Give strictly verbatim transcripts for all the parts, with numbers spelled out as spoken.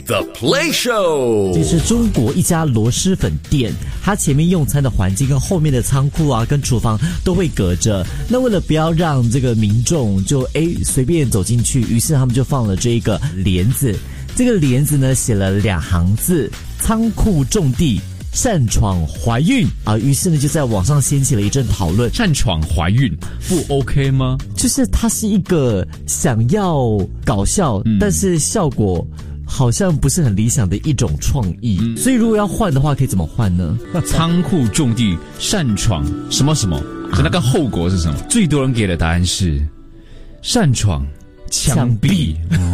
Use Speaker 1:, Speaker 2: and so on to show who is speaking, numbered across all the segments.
Speaker 1: The Play Show。
Speaker 2: 这是中国一家螺蛳粉店，它前面用餐的环境跟后面的仓库啊跟厨房都会隔着，那为了不要让这个民众就诶随便走进去，于是他们就放了这一个帘子，这个帘子呢写了两行字：仓库种地擅闯怀孕啊，于是呢就在网上掀起了一阵讨论。
Speaker 3: 擅闯怀孕不 OK 吗？
Speaker 2: 就是它是一个想要搞笑，嗯、但是效果好像不是很理想的一种创意，嗯、所以如果要换的话，可以怎么换呢？
Speaker 3: 仓库种地擅闯什么什么，就那个后果是什么？啊、最多人给的答案是擅闯枪毙，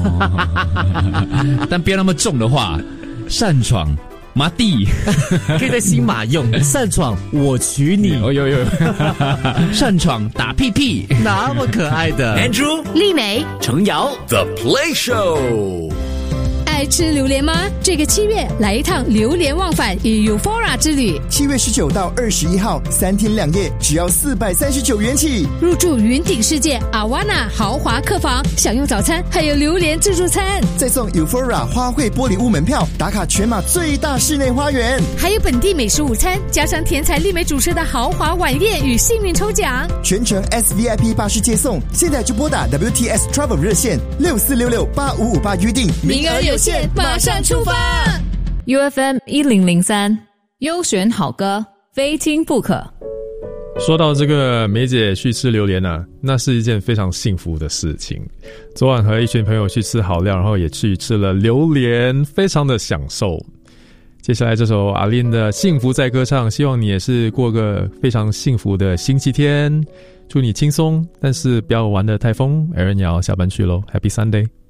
Speaker 3: 哦、但不要那么重的话，擅闯麻地
Speaker 2: 可以在新马用。擅闯我娶你，
Speaker 3: 哦有有，擅闯打屁屁，
Speaker 2: 那么可爱的
Speaker 1: Andrew、
Speaker 4: 丽美、
Speaker 1: 程瑶 The Play Show。
Speaker 4: 爱吃榴莲吗？这个七月来一趟榴莲忘返与 Euphoria 之旅。
Speaker 5: 七月十九到二十一号，三天两夜，只要四百三十九元起。
Speaker 4: 入住云顶世界阿瓦纳豪华客房，享用早餐，还有榴莲自助餐，
Speaker 5: 再送 Euphoria 花卉玻璃屋门票，打卡全马最大室内花园，
Speaker 4: 还有本地美食午餐，加上天才丽美主持的豪华晚宴与幸运抽奖，
Speaker 5: 全程 S V I P 巴士接送。现在就拨打 W T S Travel 热线六四六六八五五八预定，
Speaker 4: 名额有限，马上出发。
Speaker 6: U F M 一零零三优选好歌，非听不可。
Speaker 7: 说到这个梅姐去吃榴莲啊，那是一件非常幸福的事情。昨晚和一群朋友去吃好料，然后也去吃了榴莲，非常的享受。接下来这首阿琳的《幸福在歌唱》，希望你也是过个非常幸福的星期天，祝你轻松，但是不要玩得太疯。艾伦也要下班去咯 ，Happy Sunday。